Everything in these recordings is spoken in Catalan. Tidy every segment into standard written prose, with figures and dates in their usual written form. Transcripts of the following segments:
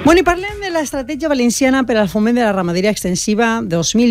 Bueno, i parlem de l'estratègia valenciana per al foment de la ramaderia extensiva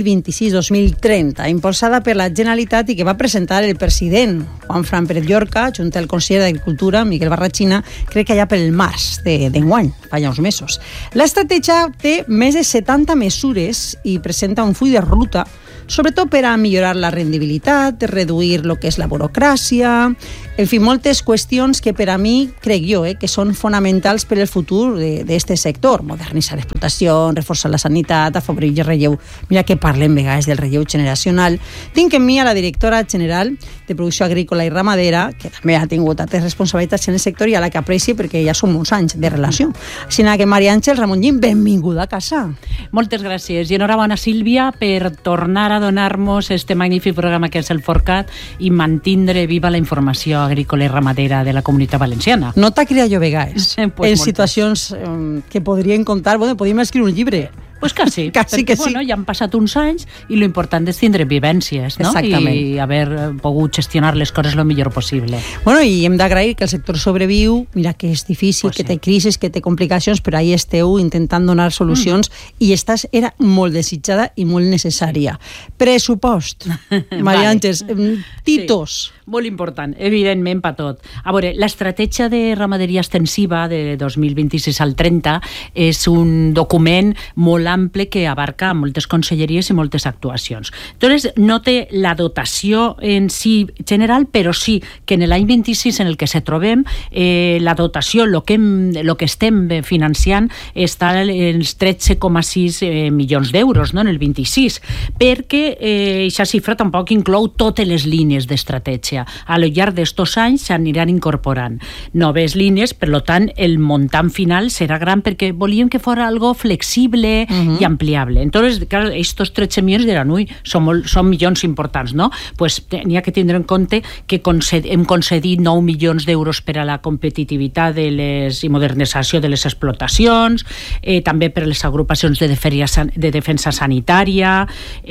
2026-2030, impulsada per la Generalitat i que va presentar el president Juanfran Pérez Llorca, junt al conseller d'Agricultura, Miquel Barrachina, crec que allà pel març d'enguany, fa ja uns mesos. L'estratègia té més de 70 mesures i presenta un full de ruta, sobretot per a millorar la rendibilitat, reduir el que és la burocràcia, en fi, moltes qüestions que per a mi, crec jo, que són fonamentals per al futur d'aquest sector. Modernitzar l'explotació, reforçar la sanitat, afavorir el relleu. Mira que parlem vegades del relleu generacional. Tinc en mi a la directora general de Producció Agrícola i Ramadera, que també ha tingut altres responsabilitats en el sector i a la que apreci perquè ja són uns anys de relació. Així que Maria Àngels Ramongín, benvinguda a casa. Moltes gràcies i enhorabona, Sílvia, per tornar a donar-nos este magnífic programa que és el Forcat i mantindre viva la informació agrícola i ramadera de la Comunitat Valenciana. No t'ha criat jo vegades, pues en situacions que podrien contar, podríem escriure un llibre. Pues quasi, quasi perquè que sí. Ja han passat uns anys i l'important és tindre vivències, no? Exactament. I haver pogut gestionar les coses el millor possible. Bueno, i hem d'agrair que el sector sobreviu, mira que és difícil, pues que té crisis, que té complicacions, però ahí esteu intentant donar solucions i esta era molt desitjada i molt necessària. Pressupost, Maria Àngels, titos. Sí. Molt important, evidentment, per tot. A veure, l'estratègia de ramaderia extensiva de 2026 al 30 és un document molt ample que abarca moltes conselleries i moltes actuacions. Entonces, no té la dotació en si general, però sí que en l'any 26 en el que se trobem, la dotació, el que estem financiant, està en els 13,6 milions d'euros, no? En el 26, perquè aquesta xifra tampoc inclou totes les línies d'estratègia. A lo llarg d'estos anys s'aniran incorporant noves línies, per tant el muntant final serà gran perquè volíem que fos algo flexible i ampliable. Entonces, claro, estos 13 milions diran, són milions importants, no? Pues n'hi ha que tindre en compte que hem concedit 9 milions d'euros per a la competitivitat i modernització de les explotacions, també per a les agrupacions de defensa sanitària,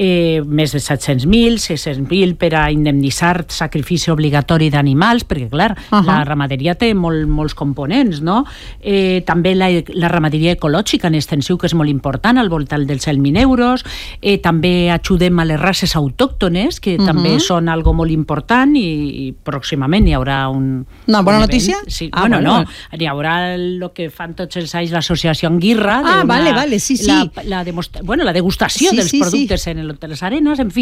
més de 700.000, 600.000 per a indemnitzar sacrifici obligatori d'animals, perquè, clar, la ramaderia té molts components, no? També la ramaderia ecològica en extensiu, que és molt important, al voltant dels 100.000 euros. També ajudem a les races autòctones, que també són algo molt important i pròximament hi haurà una bona notícia? Sí, hi haurà el que fan tots els anys l'associació Anguirra. Vale, sí. La degustació dels productes en les arenes, en fi.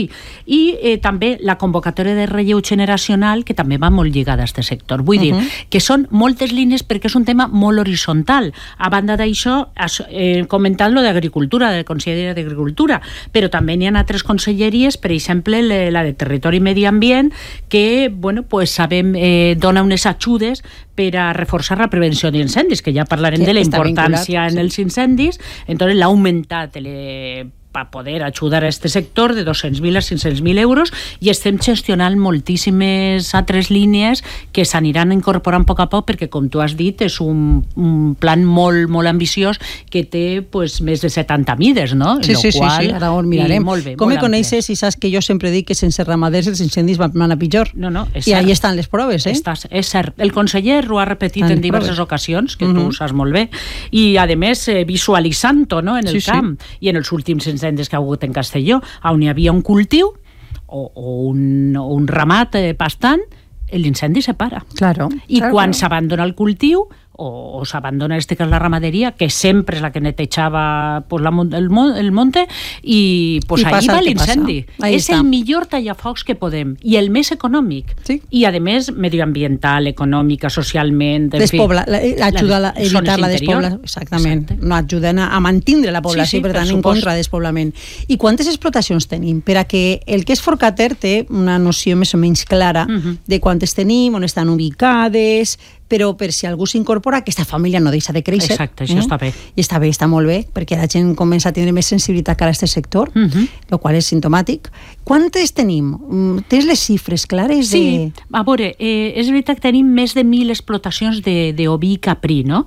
I també la convocatòria de relleu generacional, que també va molt lligada a aquest sector. Vull dir que són moltes línies perquè és un tema molt horitzontal. A banda d'això, comentant lo d'Agricultura, de la Conselleria d'Agricultura, però també n'hi ha altres conselleries, per exemple, la de Territori i Medi Ambient, que, sabem, dona unes ajudes per a reforçar la prevenció d'incendis, que ja parlarem de la importància en els incendis. Entonces, l'ha augmentat per poder ajudar a aquest sector de 200.000 a 500.000 euros i estem gestionant moltíssimes altres línies que s'aniran incorporant a poc a poc perquè, com tu has dit, és un plan molt, molt ambiciós que té més de 70 mides, no? Sí, ara ho mirarem. Com me coneixes i saps que jo sempre dic que sense ramaders els incendis van anar pitjor? No, és cert. I ahí estan les proves, És cert. El conseller ho ha repetit en diverses ocasions, que tu saps molt bé, i, a més, visualitzant-ho en el camp. I en els últims incendis que ha hagut en Castelló, on hi havia un cultiu o un ramat pastant, l'incendi se para. I quan s'abandona el cultiu o s'abandona la ramaderia, que sempre és la que netejava el monte, i ahí va l'incendi. És el millor tallafocs que podem i el més econòmic. I, a més, medioambiental, econòmica, socialment... Ajuda a evitar la despoblació. Exactament. No ajuden a mantindre la població, per tant, en contra del despoblament. I quantes explotacions tenim? Per a que el que és Forcater té una noció més o menys clara de quantes tenim, on estan ubicades, però per si algú s'incorpora, aquesta família no deixa de créixer. Exacte, això està bé. I està bé, està molt bé, perquè la gent comença a tenir més sensibilitat cara a aquest sector, el qual és simptomàtic. Quantes tenim? Tens les xifres clares? Sí, a veure, és veritat que tenim més de 1.000 explotacions d'oví i caprí, no?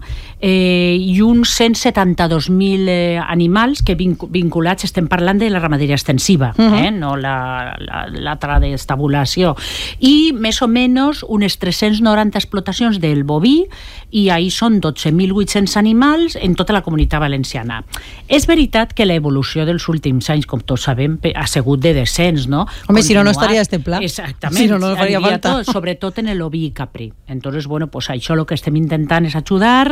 I uns 172.000 animals que vinculats, estem parlant de la ramaderia extensiva, no la d'estabulació. I més o menys unes 390 explotacions de del boví, i ahí són 12.800 animals en tota la Comunitat Valenciana. És veritat que l'evolució dels últims anys, com tots sabem, ha sigut de descens, no? Home, si no estaria este pla. Exactament. Si no faria falta. Sobretot en el oví i caprí. Entonces, bueno, pues això el que estem intentant és ajudar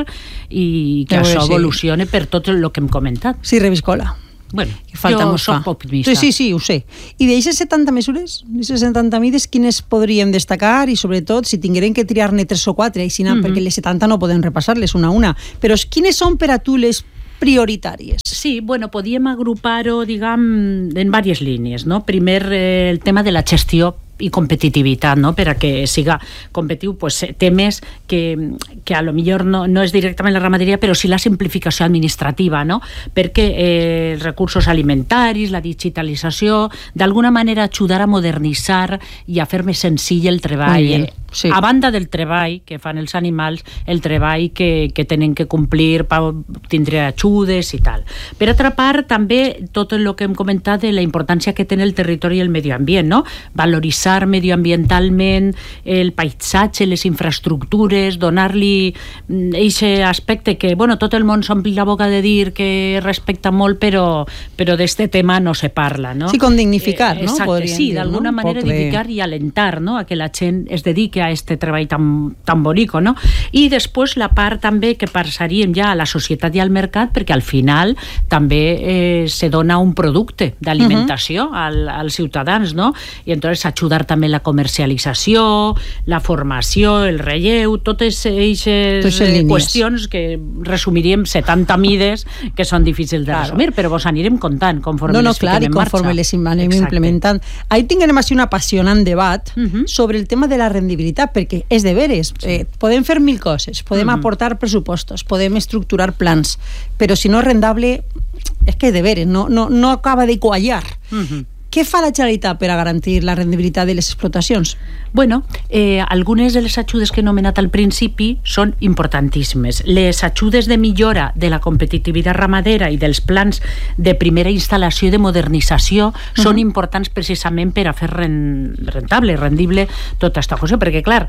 i que això evolucione per tot el que hem comentat. Sí, reviscola. Bueno, jo soc optimista. Sí, ho sé. I d'aixes 70 mesures, d'aixes 70 mides, quines podríem destacar i sobretot si tinguérem que triar-ne 3 o 4, perquè les 70 no podem repassar-les una a una, però quines són per a tu les prioritàries? Sí, bueno, podíem agrupar-ho, diguem, en diverses línies, no? Primer, el tema de la gestió i competitivitat, no? Per a que siga competitiu, pues, temes que a lo millor no és directament la ramaderia, però sí la simplificació administrativa, no? Perquè els recursos alimentaris, la digitalització, d'alguna manera ajudar a modernitzar i a fer més senzill el treball. Sí. A banda del treball que fan els animals, el treball que tenen que complir per tindre ajudes i tal. Per altra part, també tot el que hem comentat de la importància que té el territori i el medi ambient, no? Valoritzar medioambientalment el paisatge, les infraestructures, donar-li aquest aspecte que, bueno, tot el món s'ompli la boca de dir que respecta molt, però d'este tema no se parla, no? Sí, com dignificar, no? Exacte, sí, d'alguna manera dignificar i alentar, no?, a que la gent es dediqui a este treball tan bonico, no? I després la part també que passaríem ja a la societat i al mercat, perquè al final també se dona un producte d'alimentació als ciutadans, no? I entonces ajudar també la comercialització, la formació, el relleu, totes aquestes qüestions que resumiríem 70 mides que són difícils de resumir, però vos anirem contant conforme les fiquem en marxa. Conforme les anem implementant. Ahí tinguem així un apassionant debat sobre el tema de la rendibilitat, perquè és de veres. Podem fer 1.000 coses, podem aportar pressupostos, podem estructurar plans, però si no és rendable, és que de veres, no acaba de quallar. Què fa la Generalitat per a garantir la rendibilitat de les explotacions? Bueno, algunes de les ajudes que he nomenat al principi són importantíssimes. Les ajudes de millora de la competitivitat ramadera i dels plans de primera instal·lació i de modernització són importants precisament per a fer rentable, rendible tota aquesta cosa, perquè clar,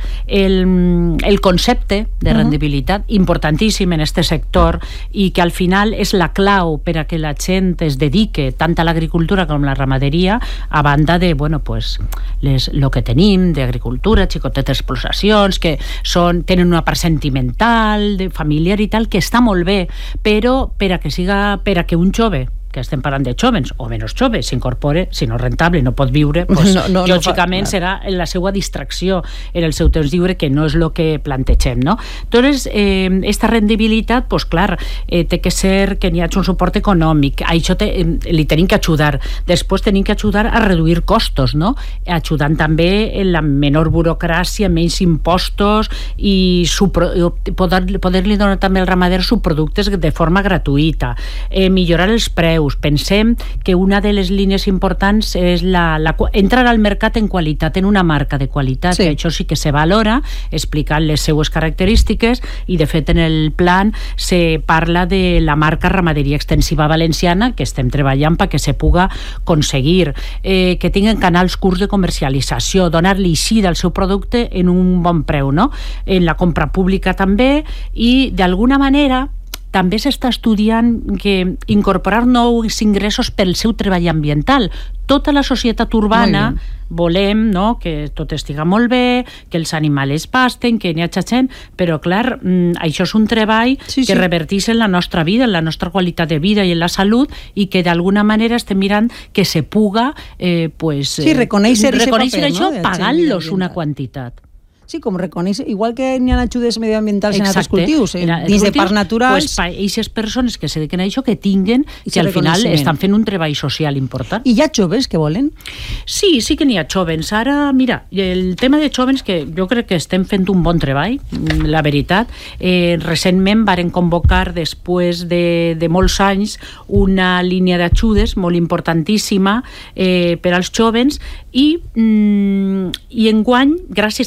el concepte de rendibilitat importantíssim en este sector i que al final és la clau per a que la gent es dedique tant a l'agricultura com a la ramaderia, a banda de, bueno, pues, lo que tenim d'agricultura, xicotetes explotacions, que tenen una part sentimental, familiar i tal, que està molt bé, però per a que un jove, que estem parlant de jóvens o menys joves, s'incorpore, si no és rentable i no pot viure, pues, lògicament serà la seva distracció en el seu temps lliure, que no és el que plantegem, no? Entonces, esta rendibilitat, pues clar, té que ser que n'hi hagi un suport econòmic, a això li tenim que ajudar. Després tenim que ajudar a reduir costos, no? Ajudant també en la menor burocràcia, menys impostos i poder-li donar també als ramaders subproductes de forma gratuïta, millorar els preus. Pensem que una de les línies importants és entrar al mercat en qualitat, en una marca de qualitat, que això sí que se valora, explicant les seues característiques, i de fet en el plan se parla de la marca Ramaderia Extensiva Valenciana, que estem treballant perquè se puga aconseguir, que tinguen canals curts de comercialització, donar-li així del seu producte en un bon preu, no? En la compra pública també, i d'alguna manera també s'està estudiant que incorporar nous ingressos pel seu treball ambiental. Tota la societat urbana volem, no?, que tot estiga molt bé, que els animals pasten, que n'hi hagi gent, però clar, això és un treball que reverteix en la nostra vida, en la nostra qualitat de vida i en la salut, i que d'alguna manera estem mirant que se puga reconèixer això pagant-los una quantitat. Sí, com reconeix, igual que n'hi ha ajudes medioambientals en altres cultius, dins de parcs naturals. Pues aquestes persones que se dediquen a això, que tinguen, que al final estan fent un treball social important. I hi ha joves que volen? Sí que n'hi ha joves. Ara, mira, el tema de joves, que jo crec que estem fent un bon treball, la veritat. Recentment varen convocar, després de molts anys, una línia d'ajudes molt importantíssima per als joves, i enguany, gràcies a aquestes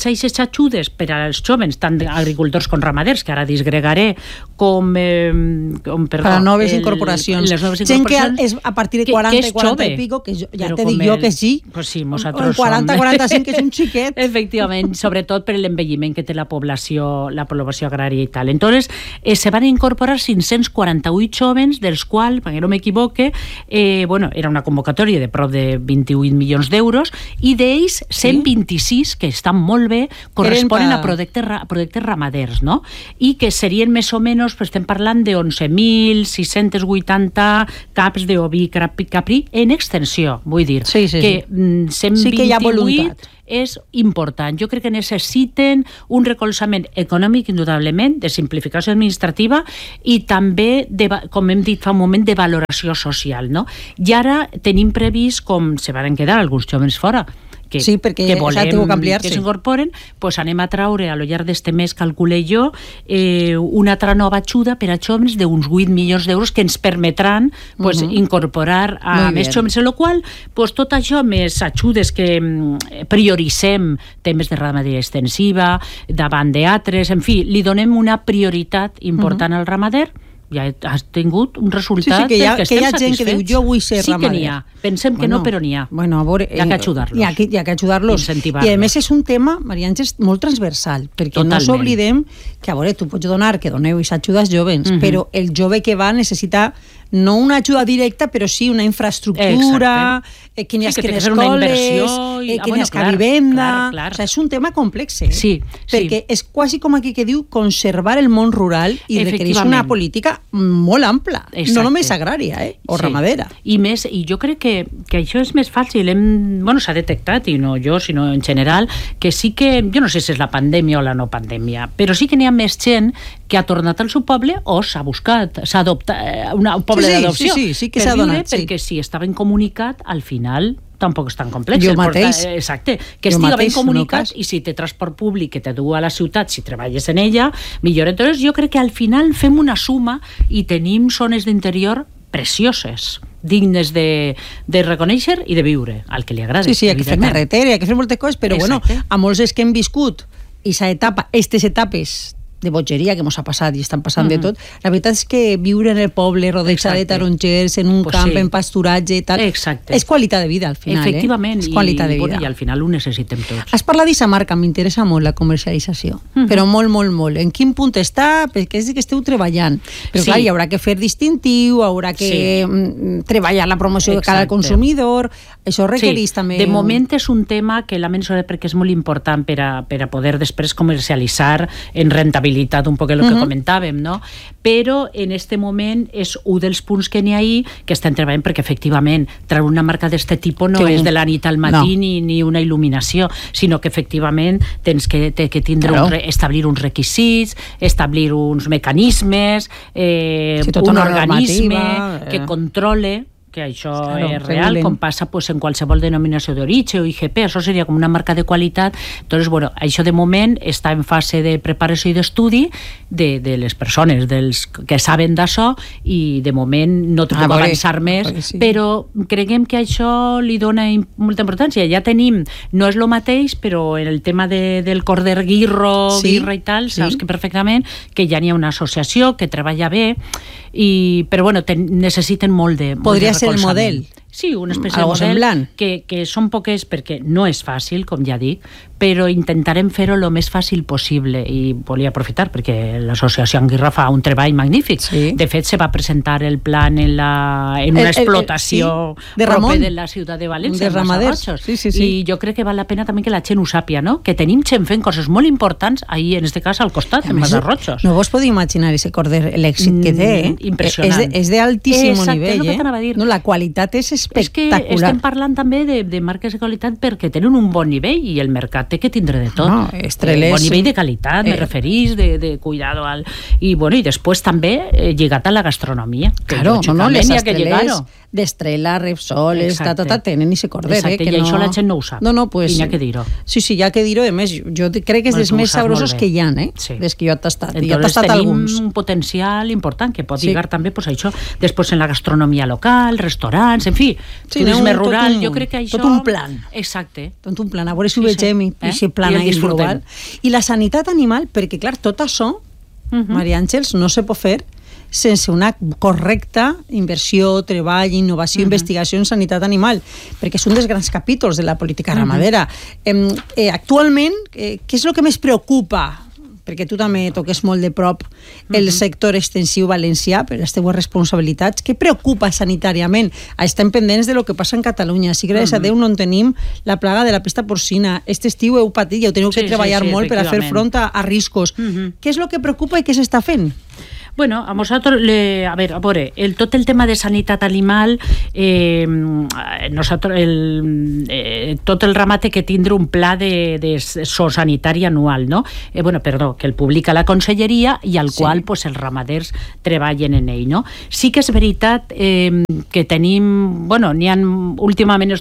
ajudes per als jóvens, tant agricultors com ramaders, que ara disgregaré, com per a noves incorporacions. Les noves gent incorporacions. Que és a partir de 40, 40 i pico, que ja te dic jo que sí. Pues sí, nosaltres 40, 45, que és un xiquet. Efectivament, sobretot per l'envelliment que té la població agrària i tal. Entonces, se van incorporar 548 jóvens, dels quals, perquè no m'equivoque, era una convocatòria de prop de 28 milions d'euros, i d'ells 126, que estan molt bé, corresponen a projectes ramaders, no? I que serien més o menys, estem parlant de 11.680 caps d'oví caprí en extensió, vull dir, que 128 és important. Jo crec que necessiten un recolzament econòmic, indudablement, de simplificació administrativa i també, com hem dit fa un moment, de valoració social, no? I ara tenim previst, com se van quedar alguns jóvens fora, que volem que s'incorporen, doncs anem a traure a lo llarg d'este mes, calculé jo, una altra nova ajuda per a jóvens d'uns 8 milions d'euros que ens permetran incorporar a més jóvens, en la qual tot això, més ajudes que prioritzem temes de ramaderia extensiva, davant d'altres, en fi, li donem una prioritat important al ramader. Ja has tingut un resultat que hi ha gent que diu, jo vull ser ramader. Sí que n'hi ha. Pensem que no, però n'hi ha. Hi ha que ajudar-los. Hi ha que ajudar-los. I a més és un tema, Maria Àngels, molt transversal, perquè no s'oblidem que, a veure, tu pots donar, que doneu i ajudes jovens, però el jove que va necessita no una ajuda directa, però sí una infraestructura, que n'hi ha escoles, que n'hi ha vivenda... És un tema complex, perquè és quasi com aquí que diu conservar el món rural i requereix una política molt ampla, no només agrària o ramadera. I jo crec que això és més fàcil, s'ha detectat, i no jo, sinó en general, que sí que, jo no sé si és la pandèmia o la no pandèmia, però sí que n'hi ha més gent que ha tornat al seu poble o s'ha buscat, s'ha adoptat un poble d'adopció. Sí que s'ha donat. Perquè si estaven comunicat, al final tampoc és tan complex. Jo mateix. Exacte, que estiga ben comunicat i si té transport públic que te du a la ciutat, si treballes en ella, millor. Entonces jo crec que al final fem una suma i tenim zones d'interior precioses, dignes de reconèixer i de viure, al que li agrada. Sí, hi ha que fer carretera, hi ha que fer moltes coses, però a molts és que hem viscut aquestes etapes de bogeria que ens ha passat i estan passant de tot, la veritat és que viure en el poble rodejat de tarongers, en un camp, en pasturatge i tal, és qualitat de vida al final. Efectivament, i al final ho necessitem tots. Has parlat d'aquesta marca, m'interessa molt la comercialització, però molt, molt, molt. En quin punt està? Perquè és que esteu treballant, però clar, hi haurà que fer distintiu, haurà que treballar la promoció de cara al consumidor, això requereix també... De moment és un tema que la mencionaré perquè és molt important per a poder després comercialitzar en rentabilitat, un poc el que comentàvem, no? Però en este moment és un dels punts que n'hi ha que estem treballant perquè efectivament treure una marca d'aquest tipus no és de la nit al matí ni una il·luminació, sinó que efectivament tens que tindre establir uns requisits, establir uns mecanismes, un organisme que controle que això és real, com passa en qualsevol denominació d'origen o IGP, això seria com una marca de qualitat. Entonces, això de moment està en fase de preparació i d'estudi de les persones que saben d'això i de moment no puc avançar més, però creguem que això li dona molta importància. Ja tenim, no és el mateix, però en el tema del corder guirra i tal, saps que perfectament que ja n'hi ha una associació que treballa bé, però necessiten molt de podria ser el model. Sí, una espècie de model que són poques perquè no és fàcil, com ja dic, però intentarem fer-ho el més fàcil possible i volia aprofitar perquè l'associació Anguirra fa un treball magnífic. De fet, se va presentar el plan en una explotació pròpia de la ciutat de València, de ramaders. I jo crec que val la pena també que la gent ho sàpia, no? Que tenim gent fent coses molt importants ahí, en este cas, al costat, en Masarrotxos. No vos podeu imaginar ese corder, l'èxit que té. Impressionant. És d'altíssim nivell. És el que t'anava a dir. La qualitat és espectacular. És que estem parlant també de marques de qualitat perquè tenen un bon nivell i el mercat té que tindre de tot. Bon nivell de qualitat, me referís, de cuidado i després també lligat a la gastronomia. Claro, les estrelles d'Estrella, Repsol, tenen i se corder. Exacte, i això la gent no ho sap. I n'hi ha que dir-ho. Sí, hi ha que dir-ho. A més, jo crec que és dels més sabrosos que hi ha, des que jo he tastat. Entonces tenim un potencial important que pot lligar també això després en la gastronomia local, restaurants, en fi, sí, turisme rural, jo crec que això... Tot un plan. Exacte. Tot un plan, a veure si ho vegem i si plan és global. I la sanitat animal, perquè clar, tot això, Maria Àngels, no se pot fer sense una correcta inversió, treball, innovació, investigació en sanitat animal, perquè és un dels grans capítols de la política ramadera. Actualment, què és el que més preocupa, perquè tu també toques molt de prop el sector extensiu valencià per les teves responsabilitats, què preocupa sanitàriament? Estem pendents de lo que passa en Catalunya. Si gràcies a Déu no en tenim la plaga de la pesta porcina. Este estiu heu patit i heu tingut que treballar molt per a fer front a riscos. Què és el que preocupa i què s'està fent? Bueno, a nosaltres, a veure, tot el tema de sanitat animal, nosaltres, tot el ramat que tindre un pla de sociosanitari anual, no? Que el publica la Conselleria i al qual pues, els ramaders treballen en ell, no? Sí que és veritat que tenim, n'hi ha últimament,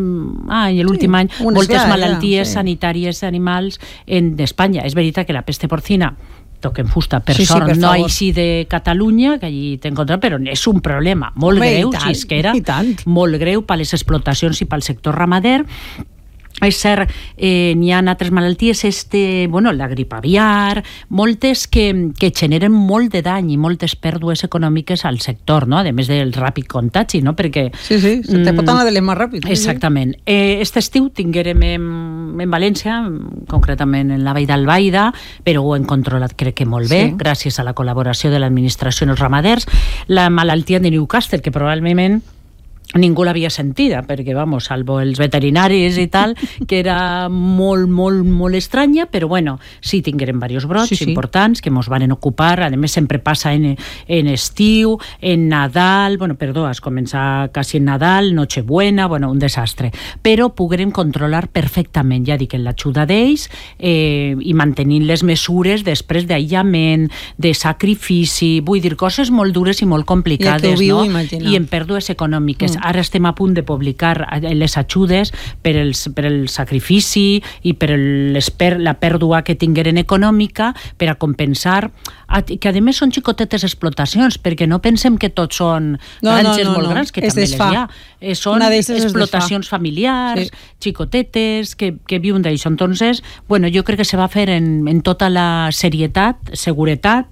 l'últim any, moltes malalties sanitàries animals d'Espanya. És veritat que la peste porcina toquen fusta, per sort, no així de Catalunya, que allí t'encontrem, però és un problema molt greu, xisquera, molt greu per les explotacions i pel sector ramader. És cert, n'hi ha altres malalties, la grip aviar, moltes que generen molt de dany i moltes pèrdues econòmiques al sector, no? A més del ràpid contagi, no? Perquè... Sí, se te pot anar de les més ràpid. Exactament. Este estiu tinguérem en València, concretament en la Vall d'Albaida, però ho hem controlat crec que molt bé, gràcies a la col·laboració de l'administració i els ramaders, la malaltia de Newcastle, que probablement ningú l'havia sentida, perquè, salvo els veterinaris i tal, que era molt, molt, molt estranya, però, sí tinguérem diversos brots importants que ens van ocupar, a més sempre passa en estiu, en Nadal, es comença quasi en Nadal, Nochebuena, un desastre, però poguérem controlar perfectament, ja dic, en l'ajuda d'ells i mantenint les mesures després d'aïllament, de sacrifici, vull dir, coses molt dures i molt complicades, no? I en pèrdues econòmiques. Ara estem a punt de publicar les ajudes per el sacrifici i per la pèrdua que tingueren econòmica per a compensar, que a més són xicotetes explotacions, perquè no pensem que tots són granges molt grans, que també les hi ha. Són explotacions familiars, xicotetes, que viuen d'això. Entonces, jo crec que se va fer en tota la serietat, seguretat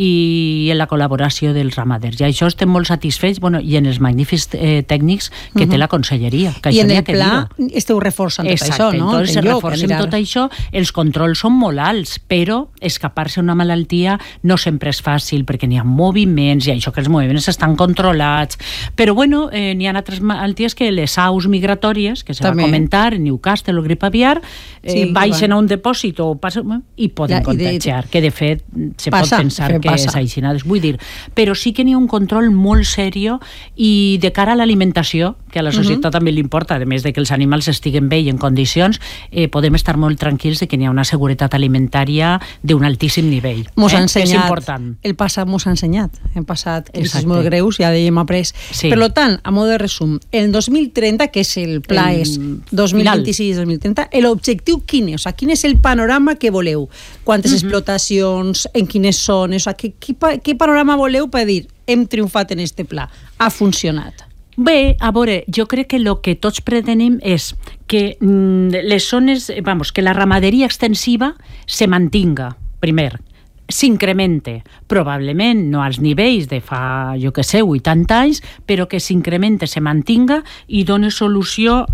i en la col·laboració dels ramaders. I això estem molt satisfets, i en els magnífics tècnics que té la Conselleria. I en el pla esteu reforçant tot això, no? Entonces reforcem tot això, els controls són molt alts, però escapar-se una malaltia no sempre és fàcil, perquè n'hi ha moviments, i això que els moviments estan controlats, però n'hi ha altres malalties que les aus migratòries, que se va comentar, Newcastle o grip aviar, baixen a un depòsit i poden contagiar, que de fet se pot pensar que és aixinades. Vull dir, però sí que n'hi ha un control molt seriós i de cara a l'alimentació, que a la societat també li importa, a més de que els animals estiguen bé i en condicions, podem estar molt tranquils de que n'hi ha una seguretat alimentària d'un altíssim nivell. Mos ha ensenyat, és important. El passat mos ha ensenyat. Hem passat crisis molt greus, ja dèiem après. Per tant, a mode de resum, el 2030, que és el pla és 2026-2030, l'objectiu quin és? Quin és el panorama que voleu? Quantes explotacions, en quines zones? Què panorama voleu per dir hem triomfat en este pla? Ha funcionat. Bé, a veure, jo crec que el que tots pretenem és que les zones, que la ramaderia extensiva se mantinga, primer, s'incremente, probablement no als nivells de fa, 80 anys, però que s'incremente, se mantinga i doni solució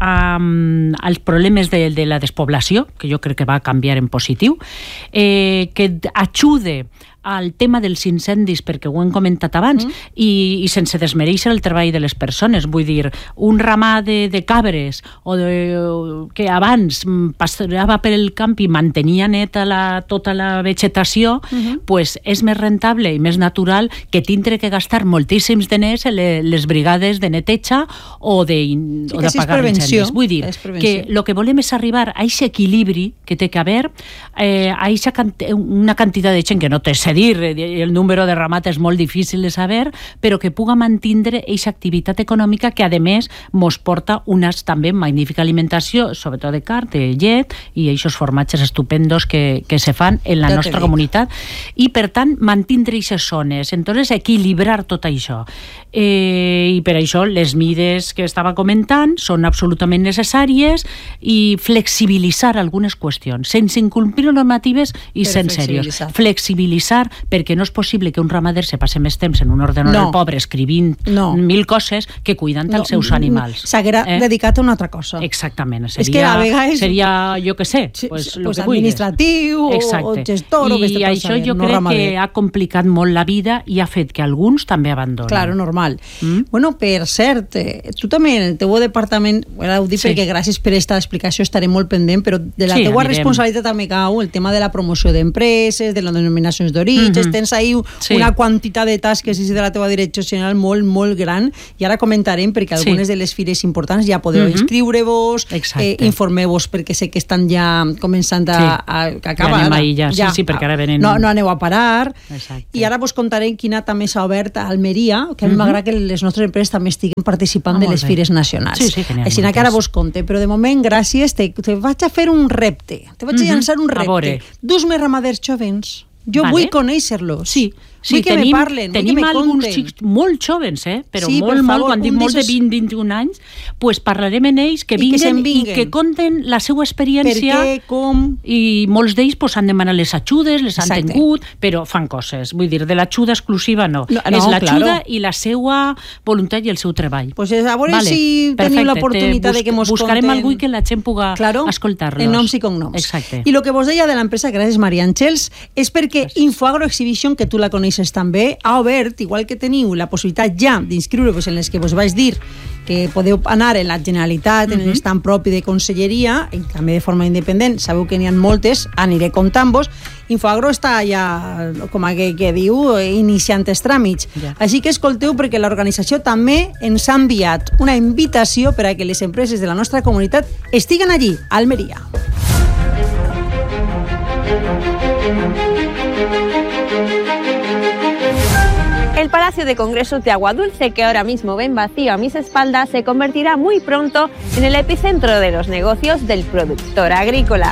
als problemes de la despoblació, que jo crec que va canviar en positiu, que ajude al tema dels incendis, perquè ho hem comentat abans, i sense desmereixer el treball de les persones. Vull dir, un ramat de cabres que abans pastoreava per el camp i mantenia neta tota la vegetació, pues és més rentable i més natural que tindre que gastar moltíssims diners en les brigades de neteja o d'apagar incendis. Vull dir que el que volem és arribar a aquest equilibri que té que haver, a una quantitat de gent que no té dir, el número de ramat és molt difícil de saber, però que puga mantindre aquesta activitat econòmica que, a més, mos porta unes també magnífica alimentació, sobretot de carn, de llet, i aquests formatges estupendos que se fan en la nostra comunitat, i, per tant, mantindre aquestes zones. Entonces, equilibrar tot això. I per això les mides que estava comentant són absolutament necessàries i flexibilitzar algunes qüestions, sense incomplir normatives i sense seriós. Flexibilitzar, perquè no és possible que un ramader se passe més temps en un ordenador pobre escrivint 1000 coses que cuidant els seus animals. S'haguera dedicat a una altra cosa. Exactament. Seria, jo què sé, administratiu o gestor. I això jo crec que ha complicat molt la vida i ha fet que alguns també abandonen. Claro, normal. Bueno, per cert, tu també en el teu departament, ho dic perquè gràcies per aquesta explicació estaré molt pendent, però de la teua responsabilitat també cau el tema de la promoció d'empreses, de les denominacions d'origen, tens ahí una quantitat de tasques de la teua direcció general molt, molt gran, i ara comentarem perquè algunes de les fires importants ja podeu inscriure-vos, informeu-vos perquè sé que estan ja començant a acabar. Sí, perquè ara venen... No aneu a parar. I ara vos contaré quina també s'ha obert a Almeria, que a mi m'agrada que les nostres empreses també estiguin participant de les fires nacionals. Així que ara vos conte, però de moment, gràcies, te vaig a fer un repte. Te vaig a llançar un repte. Dus més ramaders jovens. Jo vull conèixer-los. Sí, tenim alguns xics molt jovens, però molt, quan dic molt de 20-21 anys, doncs parlarem en ells, que vinguen i que conten la seva experiència. Per què, com... I molts d'ells han demanat les ajudes, les han tingut, però fan coses. Vull dir, de l'ajuda exclusiva no. És l'ajuda i la seva voluntat i el seu treball. Doncs a veure si tenim l'oportunitat de que mos conten... Buscarem algú que la gent puga escoltar-los. En noms i cognoms. Exacte. I el que vos deia de l'empresa, gràcies Maria Àngels, és perquè Infoagro Exhibition, que tu la coneixes també, ha obert, igual que teniu la possibilitat ja d'inscriure-vos en les que vos vaig dir que podeu anar en la Generalitat, en l'estat propi de Conselleria, i també de forma independent, sabeu que n'hi ha moltes, aniré comptant-vos. Infoagro està ja, com que diu, iniciant els tràmits. Així que escolteu, perquè l'organització també ens ha enviat una invitació per a que les empreses de la nostra comunitat estiguen allí, a Almeria. El Palacio de Congresos de Aguadulce, que ahora mismo ven vacío a mis espaldas, se convertirá muy pronto en el epicentro de los negocios del productor agrícola.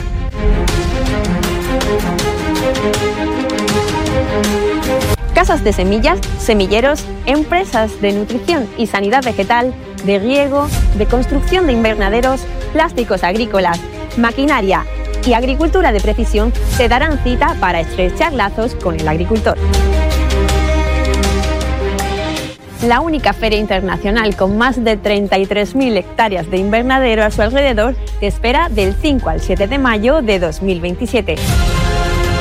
Casas de semillas, semilleros, empresas de nutrición y sanidad vegetal, de riego, de construcción de invernaderos, plásticos agrícolas, maquinaria y agricultura de precisión se darán cita para estrechar lazos con el agricultor. La única feria internacional con más de 33.000 hectáreas de invernadero a su alrededor te espera del 5 al 7 de mayo de 2027.